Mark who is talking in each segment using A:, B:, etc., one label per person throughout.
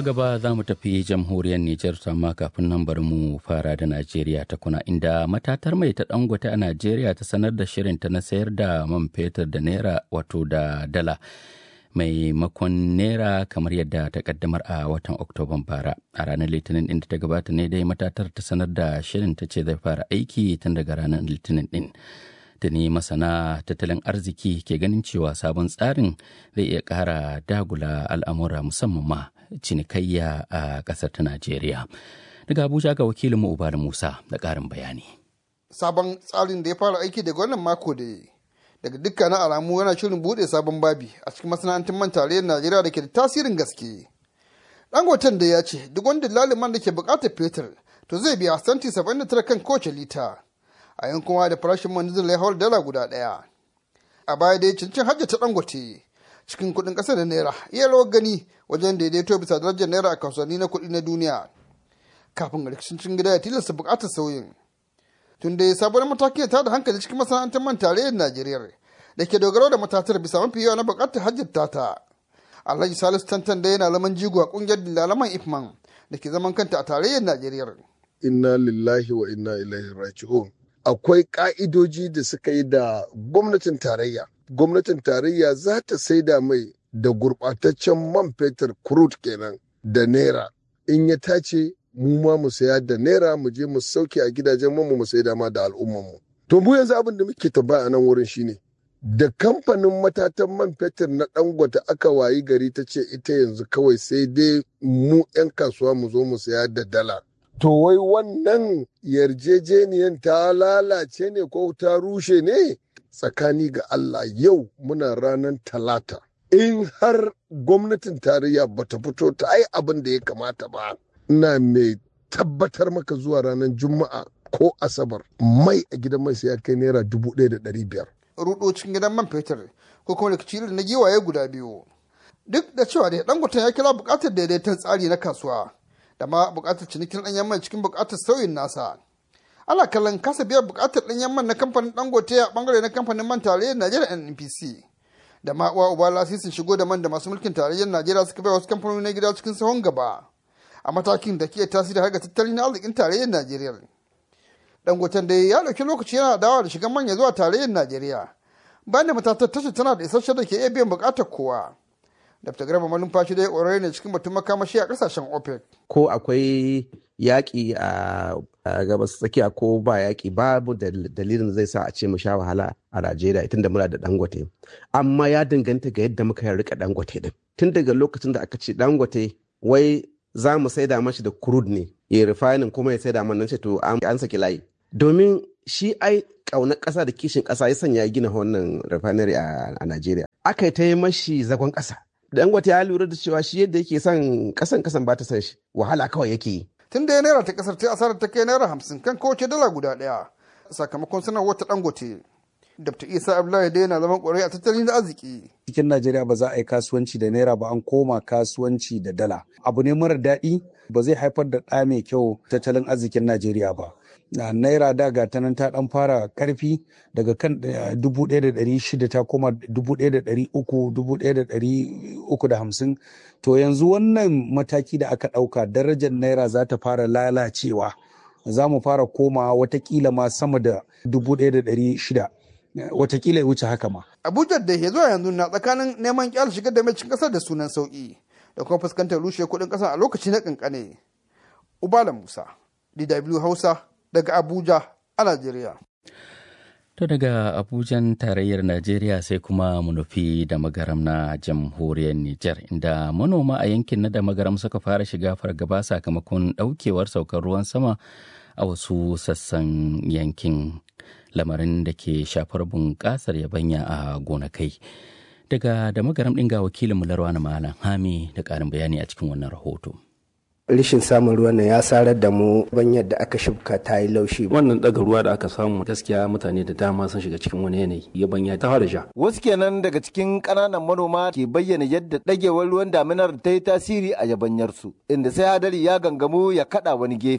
A: gaba za mu tafi jamhuriyar Nijar amma kafin nan bari mu fara da Najeriya ta kuna inda matatar mai ta Dangote a Najeriya ta sanar da shirinta na sayar da man fetur da naira wato da dala maimakon naira kamar yadda ta kaddamar a watan Oktoban bara. A ranar Litinin din da ta gabata ne dai matatar ta sanar da shirin ta ce zai fara aiki tun daga ranar Litinin din. Da ne masana tattalin arziki ke ganin cewa sabon tsarin zai iya ƙara dagula al'amura musamman ma cinikayya a ƙasar ta Najeriya. Daga Abuja ga wakilinmu Uba Musa da ƙarin bayani.
B: Sabon tsarin da ya fara aiki daga wannan mako da daga dukkanin alamu yana shirin buɗe sabon babi a cikin masana'antun man tarayyar Najeriya da ke da tasirin gaske. Dangoten da ya ce duk wanda laliman da ke buƙatar fetur to zai biya santi 79 kan kowace lita. A yankuwa da farashin man diesel ya hawar dala guda ɗaya. A baya dai cincin hajji ta Dangote cikin kuɗin ƙasa da naira iya rawar gani wajen daidaito bisa darajar naira a kasuwanni na kuɗi na duniya. Kafin rikicin gida ya tilasta buƙatar sauyin. Tun da sabon mataki ta da hankali cikin masana'antar man tarayyar Najeriya da ke dogaro da matatar bisa mafi yawa na buƙatar hajjin tata. Alhaji Salisu Tantan da yana laman jigo a ƙungiyar dillalaman Ifman da ke zaman kanta a tarayyar Najeriya.
C: Inna lillahi wa inna ilaihi raji'un. Akwai ƙa'idoji da suka yi da gwamnatin tarayya. Gwamnatin tarayya za ta saida mai da gurɓataccen man fetur crude kenan da naira. In ya tace mu ma mu saya da naira mu je mu sauke a gidajen mu saida ma da al'ummanmu. To mu yanzu abin da muke tambaya a nan wurin shine da kamfanin matatan man fetur na Dangote aka wayi gari ta ce ita yanzu kawai sai dai mu 'yan kasuwa mu zo mu saya da dala. To wai wannan yarjejeniyar ta lalace ne ko ta rushe ne? Tsakani ga Allah yau muna ranar Talata. In har gwamnatin tarayya bata fito ta ai abin da ya kamata ba, ina mai tabbatar maka zuwa ranar Juma'a ko Asabar mai a gidan mai sai ya kai naira 1,500.
B: Rudo cikin gidan man fetur ko kuma rikici na giwaye guda biyu. Duk da cewa da Dangote ya kira bukatar daidaiton tsari na kasuwa. Da ma bukatar cinikin ɗanyen mai cikin bukatar sauyin nasa. Ana kallon kasa biyar bukatar ɗanyen man na kamfanin Dangote a bangare na kamfanin man tarayyar Najeriya NNPC. Da ma uwa uba lasisin shigo da man da masu mulkin tarayyar Najeriya suka bai wasu kamfanoni na gida cikin sahun gaba. A matakin da ke tasiri har ga tattalin arzikin tarayyar Najeriya. Dangoten da ya ɗauki lokaci yana dawa da shigan manya zuwa tarayyar Najeriya. Bayan da matatar tashar tana da isasshen da ke iya biyan bukatar kowa. Dr. Garba Malumfashi dai ƙwararre ne cikin batun makamashi a ƙasashen OPEC.
D: Ko akwai yaƙi a gabas tsakiya ko ba yaƙi babu dalilin da zai sa a ce mu sha wahala a Najeriya tun da muna da Dangote. Amma ya danganta ga yadda muka rika Dangote din. Tun daga lokacin da aka ce Dangote wai za mu saida mashi da crude ne ya refining kuma ya saida mana ce to an saki layi. Domin shi ai ƙaunar ƙasa da kishin ƙasa ya sanya gina wannan refinery a Najeriya. Aka yi ta yi mashi zagon ƙasa. Dangote ya lura da cewa shi yadda yake son kasan ba ta san shi wahala kawai yake yi.
B: Tun da ya naira ta kasar ta asarar ta kai naira 50 kan kowace dala guda ɗaya sakamakon sanarwar ta Dangote. Dr. Isa Abdullahi dai yana zaman ƙwarai a tattalin arziki.
E: Cikin Najeriya ba za a yi kasuwanci da naira ba an koma kasuwanci da dala. Abu ne mara daɗi ba zai haifar da ɗa mai kyau tattalin arzikin Najeriya ba. Naira da ga ta nan ta dan fara karfi daga kan 1,600 ta koma 1,300 1,350 to yanzu wannan mataki da aka dauka darajar naira za ta fara lalacewa za mu fara koma watakila ma sama da 1,600 watakila ya wuce haka ma.
B: Abuja da ya zuwa yanzu na tsakanin neman kyal shigar da mai cikin kasar da sunan sauki da kuma fuskantar rushe kuɗin ƙasa a lokaci na kankane. Ubala Musa, DW Hausa, daga Abuja a Najeriya.
A: To daga Abujan tarayyar Najeriya sai kuma mu nufi da magaram na jamhuriyar Nijar inda manoma a yankin na da magaram suka fara shiga fargaba sakamakon daukewar saukar ruwan sama a wasu sassan yankin lamarin da ke shafar bunƙasar yabanya a gonakai. Daga da magaram ɗin ga wakilin mu Larwana Malam Hami da ƙarin bayani a cikin wannan rahoto.
F: Rishin samun ruwan nan ya sarar da mu ban yadda aka shibka ta yi laushi.
G: Wannan daga ruwa da aka samu gaskiya mutane da dama sun shiga cikin wani yanayi yabanya ta fara sha.
H: Wasu kenan daga cikin ƙananan manoma ke bayyana yadda ɗagewar ruwan daminar ta yi tasiri a yabanyarsu inda sai hadari ya gangamu ya kaɗa wani gefe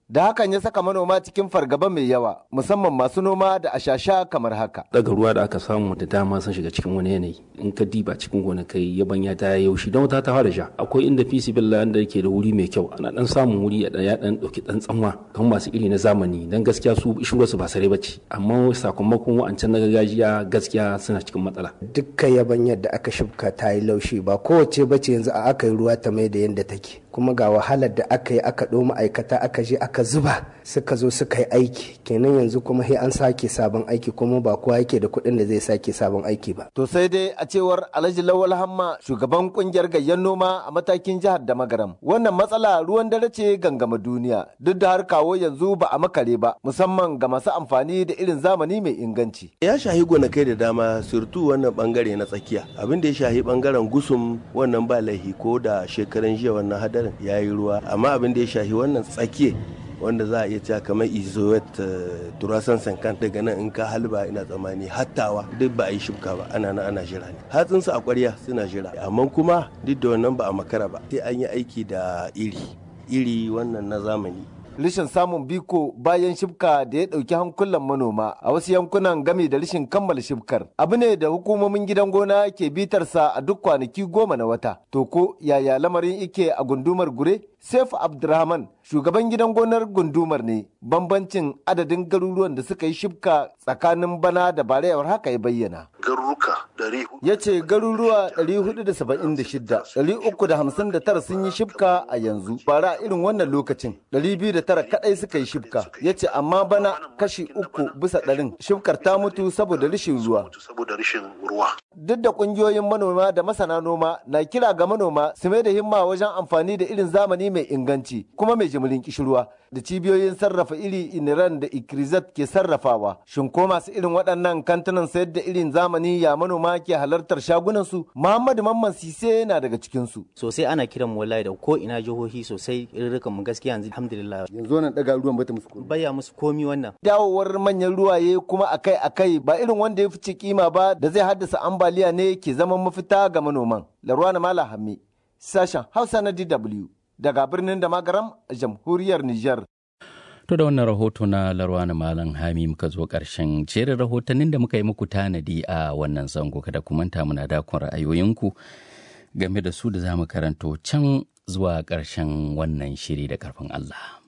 H: da hakan ya saka manoma cikin fargaba mai yawa musamman masu noma da ashasha kamar haka.
G: Daga ruwa da aka samu da dama sun shiga cikin wani yanayi, in ka diba cikin gonakai yabanya ta yaushi don wata ta fara sha. Akwai inda fisibilla da yake da wuri mai kyau ana dan samun wuri ya dan dauki dan tsanwa kan masu iri na zamani, dan gaskiya su su ba sare bace, amma sakamakon wa'ancan na gargajiya gaskiya suna cikin matsala.
F: Dukkan yabanyar da aka shibka ta yi laushi, ba kowace bace yanzu a aka yi ruwa ta mai da yadda take, kuma ga wahalar da aka yi aka ɗo ma'aikata aka je aka zuba suka zo suka yi aiki, kenan yanzu kuma sai an sake sabon aiki, kuma ba kowa yake da kuɗin da zai sake sabon aiki ba.
H: To sai dai a cewar Alhaji Lawal Hamma, shugaban kungiyar gayyan noma a matakin jihar da Magaram, wannan matsala ruwan dare ce gangama duniya, duk da har kawo yanzu ba a makare ba, musamman ga masu amfani da irin zamani mai inganci.
I: Ya shahi gonakai da dama, surtu wannan bangare na tsakiya, abin da ya shahi bangaren gusum wannan ba laihi, ko da shekaran jiya wannan hadarin ya yi ruwa, amma abin da ya shahi wannan tsakiye wanda za a iya cewa kamar izoet turasan sankan daga nan in ka halba ina tsammani hattawa duk ba a yi shuka ba, ana nan ana jira ne, hatsinsu a kwarya suna jira, amma kuma duk da wannan ba a makara ba, sai an yi aiki da iri wannan na zamani.
H: Rishin samun biko bayan shibka da ya ɗauki hankulan manoma a wasu yankunan game da rishin kammala shibkar abu ne da hukumomin gidan gona ke bitarsa a duk kwanaki 10 na wata. To ko yaya lamarin ike a gundumar Gure? Sefu Abdurrahman, shugaban gidan gonar gundumar ne, bambancin adadin garuruwan da suka yi shibka tsakanin bana da barayawar haka ya bayyana.
J: Garuruka 400.
H: Ya ce garuruwa 476, 359 sun yi shibka a yanzu, bara irin wannan lokacin 209 kadai suka yi shibka. Ya ce amma bana kashi 3 bisa 100 shibkar ta mutu saboda rashin ruwa. Duk da kungiyoyin manoma da masana noma na kira ga manoma su mai da himma wajen amfani da irin zamani mai inganci kuma mai jimirin kishirwa da cibiyoyin sarrafa iri iniran da ikrizat ke sarrafawa. Shin ko masu irin waɗannan kantunan sayar da irin zamani ya manoma ke halartar shagunansu? Muhammadu Mamman Sise na daga cikinsu.
K: Sosai ana kiran mu wallahi da ko ina jihohi sosai irin mu gaskiya yanzu alhamdulillah.
H: Yanzu wannan daga ruwan bata musu komi.
K: Baya musu komi wannan.
H: Dawowar manyan ruwaye kuma akai-akai ba irin wanda ya fice kima ba da zai haddasa ambaliya ne ke zaman mafita ga manoman. Larwana Mala Hammi, sashen Hausa na DW. Daga birnin da Magaram a jamhuriyar Nijar.
A: To da wannan rahoto na Larwana Malam Hami muka zo ƙarshen jerin rahotannin da muka yi muku tanadi a wannan zango. Kada ku manta muna dakon ra'ayoyinku game da su da za mu karanto can zuwa ƙarshen wannan shiri da ƙarfin Allah.